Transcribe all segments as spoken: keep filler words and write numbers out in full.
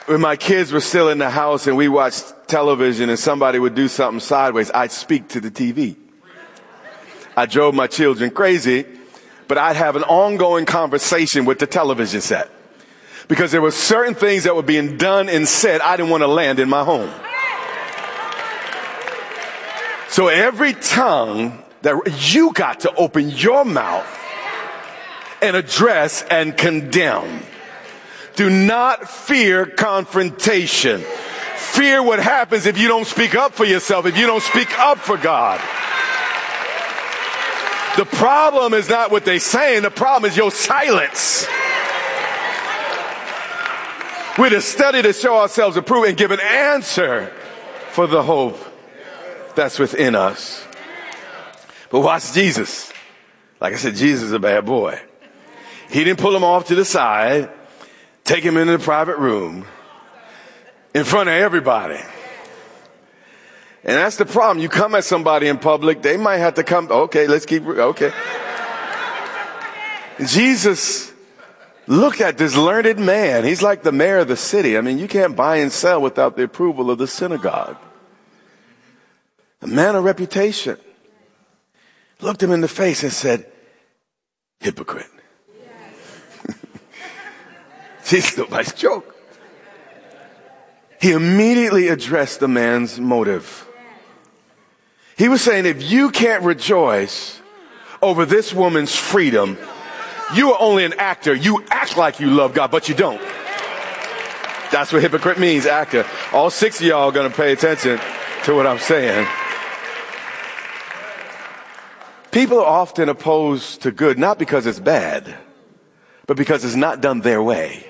when my kids were still in the house and we watched television and somebody would do something sideways, I'd speak to the T V. I drove my children crazy, but I'd have an ongoing conversation with the television set because there were certain things that were being done and said I didn't want to land in my home. So every tongue that you got to open your mouth and address and condemn. Do not fear confrontation. Fear what happens if you don't speak up for yourself, if you don't speak up for God. The problem is not what they're saying. The problem is your silence. We're to study to show ourselves approved and give an answer for the hope that's within us. But watch Jesus. Like I said, Jesus is a bad boy. He didn't pull him off to the side, take him into the private room in front of everybody. And that's the problem. You come at somebody in public, they might have to come. Okay, let's keep, okay. Jesus looked at this learned man. He's like the mayor of the city. I mean, you can't buy and sell without the approval of the synagogue. A man of reputation. Looked him in the face and said, hypocrite. Jesus, nobody's joke. He immediately addressed the man's motive. He was saying, if you can't rejoice over this woman's freedom, you are only an actor. You act like you love God, but you don't. That's what hypocrite means, actor. All six of y'all are going to pay attention to what I'm saying. People are often opposed to good, not because it's bad, but because it's not done their way.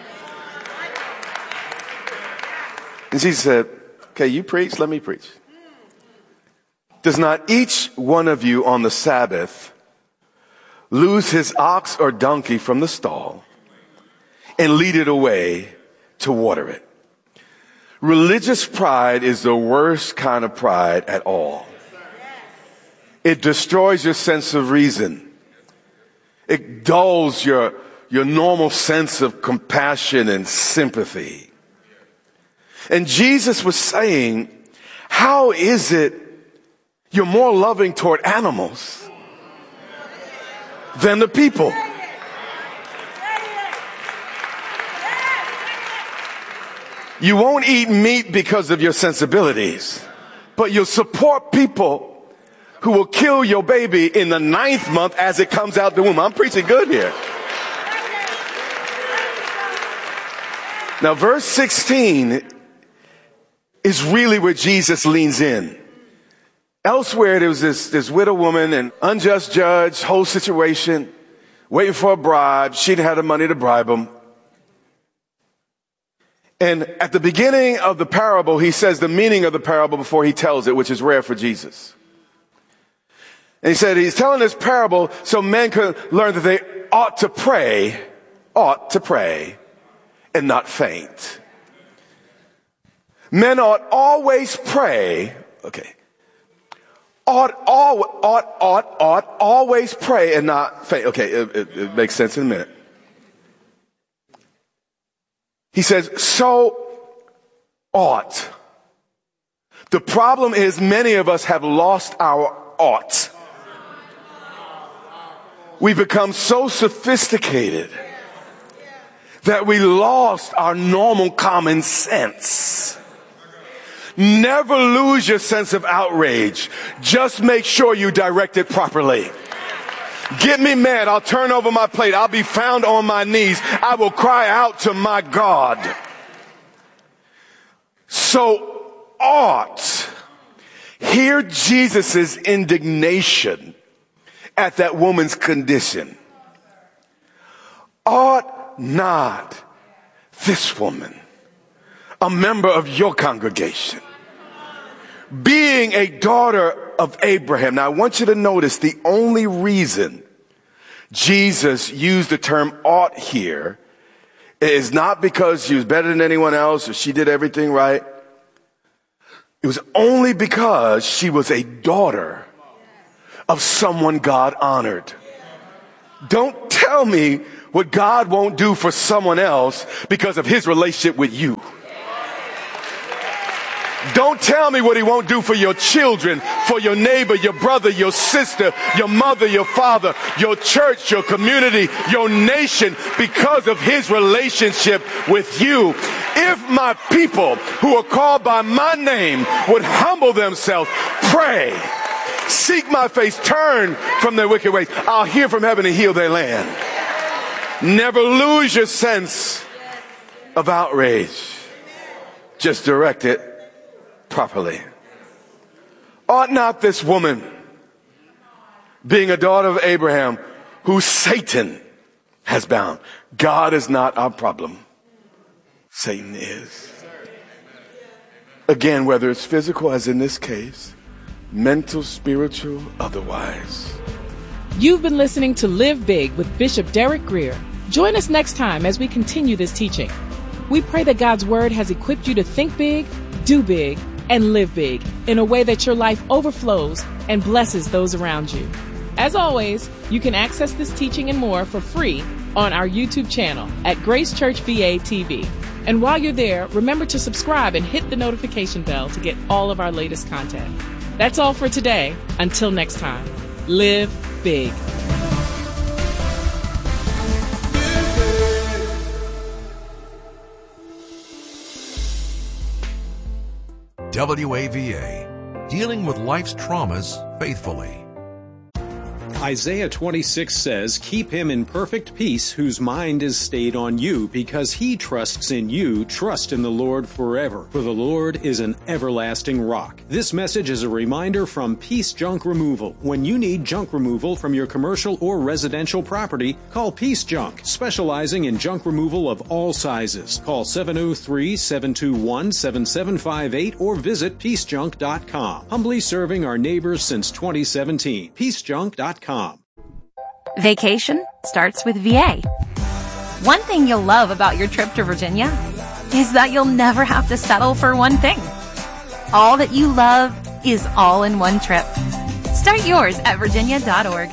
And Jesus said, okay, you preach, let me preach. Does not each one of you on the Sabbath lose his ox or donkey from the stall and lead it away to water it? Religious pride is the worst kind of pride at all. It destroys your sense of reason. It dulls your, your normal sense of compassion and sympathy. And Jesus was saying, how is it you're more loving toward animals than the people? You won't eat meat because of your sensibilities, but you'll support people who will kill your baby in the ninth month as it comes out the womb. I'm preaching good here. Now, verse sixteen is really where Jesus leans in. Elsewhere, there was this, this widow woman and unjust judge, whole situation, waiting for a bribe. She didn't have the money to bribe him. And at the beginning of the parable, he says the meaning of the parable before he tells it, which is rare for Jesus. And he said he's telling this parable so men could learn that they ought to pray, ought to pray, and not faint. Men ought always pray, okay, ought, ought, ought, ought, ought always pray and not faint. Okay, it, it, it makes sense in a minute. He says, so ought. The problem is many of us have lost our ought. We become so sophisticated that we lost our normal common sense. Never lose your sense of outrage. Just make sure you direct it properly. Get me mad, I'll turn over my plate. I'll be found on my knees. I will cry out to my God. So ought. Hear Jesus' indignation at that woman's condition. Ought not this woman, a member of your congregation, being a daughter of Abraham. Now I want you to notice the only reason Jesus used the term ought here is not because she was better than anyone else or she did everything right. It was only because she was a daughter of someone God honored. Don't tell me what God won't do for someone else because of his relationship with you. Don't tell me what he won't do for your children, for your neighbor, your brother, your sister, your mother, your father, your church, your community, your nation, because of his relationship with you. If my people who are called by my name would humble themselves, pray, seek my face, turn from their wicked ways, I'll hear from heaven and heal their land. Never lose your sense of outrage. Just direct it properly. Ought not this woman, being a daughter of Abraham, who Satan has bound? God is not our problem. Satan is. Again, whether it's physical, as in this case, mental, spiritual, otherwise. You've been listening to Live Big with Bishop Derek Grier. Join us next time as we continue this teaching. We pray that God's Word has equipped you to think big, do big, and live big in a way that your life overflows and blesses those around you. As always, you can access this teaching and more for free on our YouTube channel at Grace Church V A T V. And while you're there, remember to subscribe and hit the notification bell to get all of our latest content. That's all for today. Until next time, live big. W A V A, dealing with life's traumas faithfully. Isaiah twenty-six says, "Keep him in perfect peace whose mind is stayed on you, because he trusts in you. Trust in the Lord forever, for the Lord is an everlasting rock." This message is a reminder from Peace Junk Removal. When you need junk removal from your commercial or residential property, call Peace Junk, specializing in junk removal of all sizes. Call seven oh three, seven two one, seven seven five eight or visit peace junk dot com. Humbly serving our neighbors since twenty seventeen. peace junk dot com. Vacation starts with V A. One thing you'll love about your trip to Virginia is that you'll never have to settle for one thing. All that you love is all in one trip. Start yours at virginia dot org.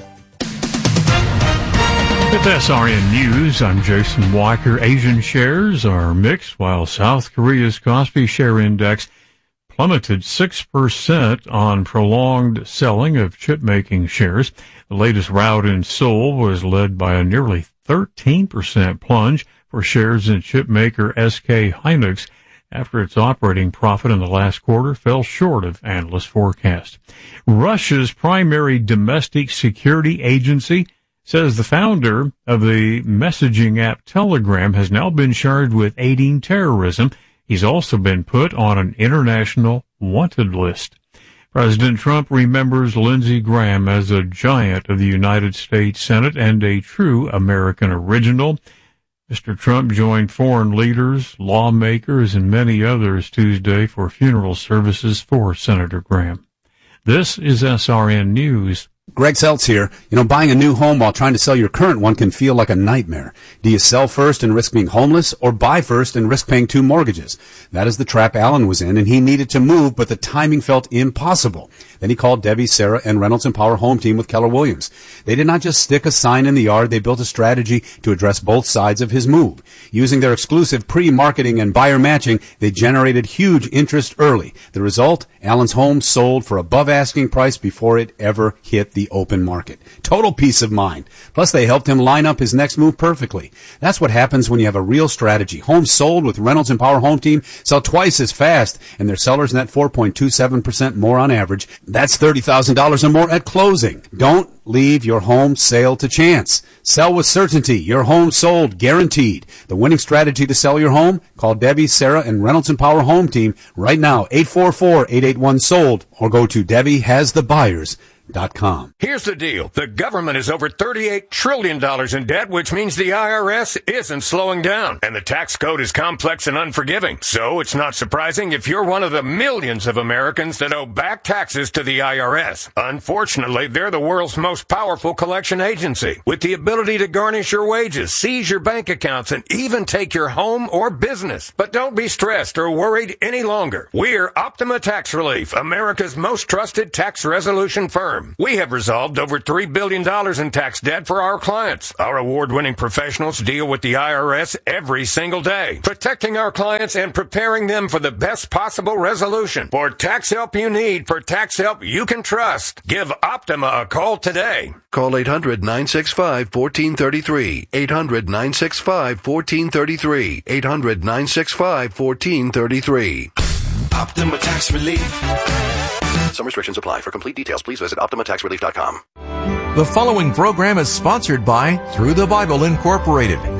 With S R N News, I'm Jason Walker. Asian shares are mixed, while South Korea's Kospi Share Index plummeted six percent on prolonged selling of chip-making shares. The latest rout in Seoul was led by a nearly thirteen percent plunge for shares in chipmaker S K Hynix after its operating profit in the last quarter fell short of analyst forecast. Russia's primary domestic security agency says the founder of the messaging app Telegram has now been charged with aiding terrorism. He's also been put on an international wanted list. President Trump remembers Lindsey Graham as a giant of the United States Senate and a true American original. Mister Trump joined foreign leaders, lawmakers, and many others Tuesday for funeral services for Senator Graham. This is S R N News. Greg Seltz here. You know, buying a new home while trying to sell your current one can feel like a nightmare. Do you sell first and risk being homeless, or buy first and risk paying two mortgages? That is the trap Alan was in, and he needed to move, but the timing felt impossible. Then he called Debbie, Sarah, and Reynolds and Power Home Team with Keller Williams. They did not just stick a sign in the yard, they built a strategy to address both sides of his move. Using their exclusive pre-marketing and buyer matching, they generated huge interest early. The result? Alan's home sold for above asking price before it ever hit the open market. Total peace of mind. Plus, they helped him line up his next move perfectly. That's what happens when you have a real strategy. Homes sold with Reynolds and Power Home Team sell twice as fast, and their sellers net four point two seven percent more on average. That's thirty thousand dollars or more at closing. Don't leave your home sale to chance. Sell with certainty. Your home sold, guaranteed. The winning strategy to sell your home? Call Debbie, Sarah, and Reynolds and Power Home Team right now, eight four four, eight eight one, sold, or go to debbie has the buyers dot com. Here's the deal. The government is over thirty-eight trillion dollars in debt, which means the I R S isn't slowing down. And the tax code is complex and unforgiving. So it's not surprising if you're one of the millions of Americans that owe back taxes to the I R S. Unfortunately, they're the world's most powerful collection agency, with the ability to garnish your wages, seize your bank accounts, and even take your home or business. But don't be stressed or worried any longer. We're Optima Tax Relief, America's most trusted tax resolution firm. firm. We have resolved over three billion dollars in tax debt for our clients. Our award-winning professionals deal with the I R S every single day, protecting our clients and preparing them for the best possible resolution. For tax help you need, for tax help you can trust, give Optima a call today. Call eight hundred, nine six five, one four three three. eight hundred, nine six five, one four three three. eight hundred, nine six five, one four three three. Optima Tax Relief. Some restrictions apply. For complete details, please visit Optima Tax Relief dot com. The following program is sponsored by Through the Bible Incorporated.